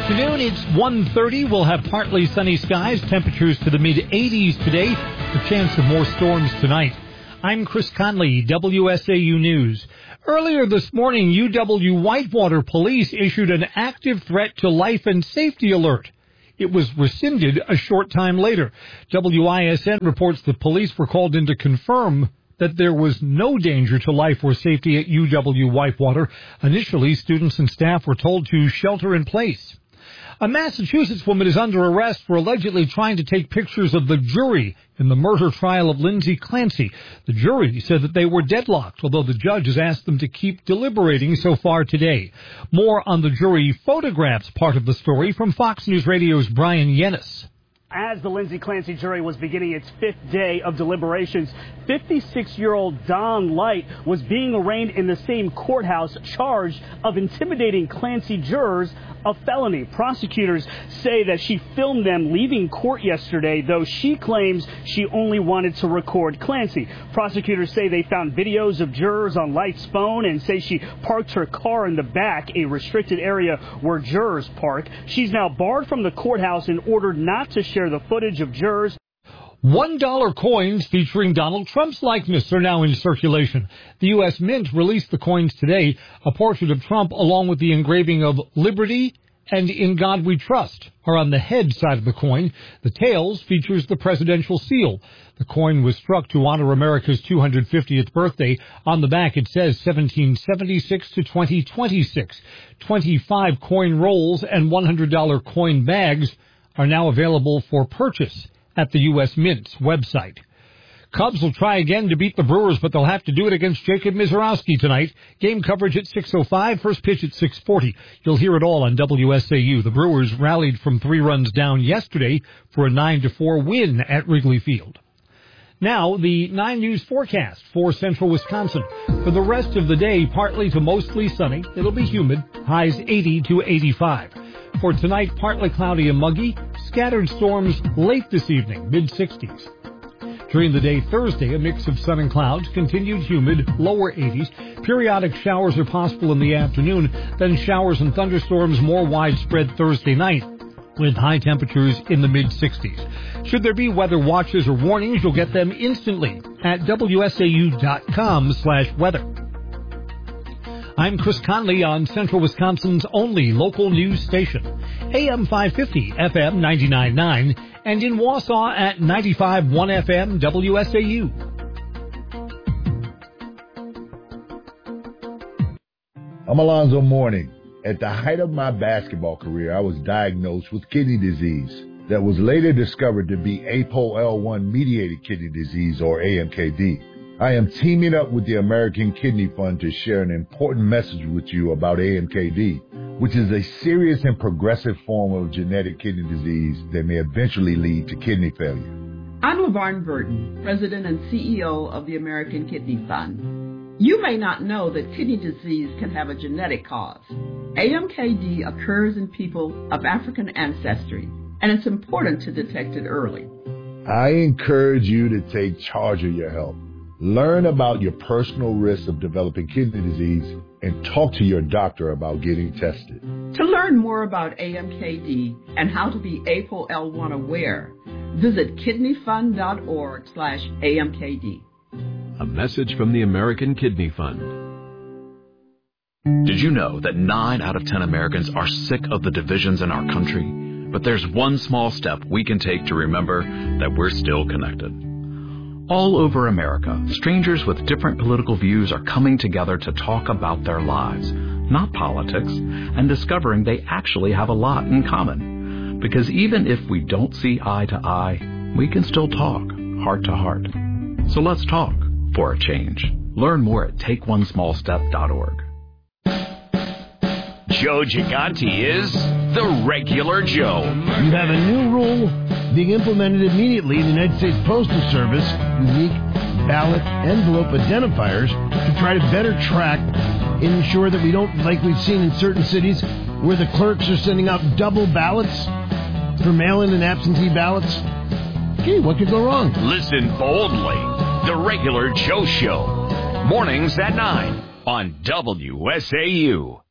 afternoon. It's 1:30. We'll have partly sunny skies, temperatures to the mid-80s today, a chance of more storms tonight. I'm Chris Conley, WSAU News. Earlier this morning, UW-Whitewater police issued an active threat to life and safety alert. It was rescinded a short time later. WISN reports that police were called in to confirm that there was no danger to life or safety at UW-Whitewater. Initially, students and staff were told to shelter in place. A Massachusetts woman is under arrest for allegedly trying to take pictures of the jury in the murder trial of Lindsay Clancy. The jury said that they were deadlocked, although the judge has asked them to keep deliberating so far today. More on the jury photographs part of the story from Fox News Radio's Brian Yennis. As the Lindsay Clancy jury was beginning its fifth day of deliberations, 56-year-old Don Light was being arraigned in the same courthouse, charged of intimidating Clancy jurors, a felony. Prosecutors say that she filmed them leaving court yesterday, though she claims she only wanted to record Clancy. Prosecutors say they found videos of jurors on Light's phone and say she parked her car in the back, a restricted area where jurors park. She's now barred from the courthouse and ordered not to share the footage of jurors. $1 coins featuring Donald Trump's likeness are now in circulation. The U.S. Mint released the coins today. A portrait of Trump along with the engraving of Liberty and In God We Trust are on the head side of the coin. The tails features the presidential seal. The coin was struck to honor America's 250th birthday. On the back it says 1776 to 2026. 25 coin rolls and $100 coin bags are now available for purchase at the U.S. Mint's website. Cubs will try again to beat the Brewers, but they'll have to do it against Jacob Misiorowski tonight. Game coverage at 6:05, first pitch at 6:40. You'll hear it all on WSAU. The Brewers rallied from 3 runs down yesterday for a 9-4 win at Wrigley Field. Now, the 9 News forecast for central Wisconsin. For the rest of the day, partly to mostly sunny. It'll be humid, highs 80 to 85. For tonight, partly cloudy and muggy, scattered storms late this evening, mid-60s. During the day Thursday, a mix of sun and clouds, continued humid, lower 80s. Periodic showers are possible in the afternoon, then showers and thunderstorms more widespread Thursday night, with high temperatures in the mid-60s. Should there be weather watches or warnings, you'll get them instantly at WSAU.com/weather. I'm Chris Conley on Central Wisconsin's only local news station, AM 550, FM 99.9, and in Wausau at 95.1 FM WSAU. I'm Alonzo Mourning. At the height of my basketball career, I was diagnosed with kidney disease that was later discovered to be APOL1-mediated kidney disease, or AMKD. I am teaming up with the American Kidney Fund to share an important message with you about AMKD, which is a serious and progressive form of genetic kidney disease that may eventually lead to kidney failure. I'm LaVarn Burton, President and CEO of the American Kidney Fund. You may not know that kidney disease can have a genetic cause. AMKD occurs in people of African ancestry, and it's important to detect it early. I encourage you to take charge of your health. Learn about your personal risks of developing kidney disease and talk to your doctor about getting tested. To learn more about AMKD and how to be APOL1 aware, visit kidneyfund.org/AMKD. A message from the American Kidney Fund. Did you know that 9 out of 10 Americans are sick of the divisions in our country? But there's one small step we can take to remember that we're still connected. All over America, strangers with different political views are coming together to talk about their lives, not politics, and discovering they actually have a lot in common. Because even if we don't see eye to eye, we can still talk heart to heart. So let's talk for a change. Learn more at takeonesmallstep.org. Joe Gigante is the regular Joe. You have a new rule being implemented immediately in the United States Postal Service, unique ballot envelope identifiers, to try to better track and ensure that we don't, like we've seen in certain cities, where the clerks are sending out double ballots for mail-in and absentee ballots. Okay, what could go wrong? Listen boldly. The Regular Joe Show. Mornings at 9 on WSAU.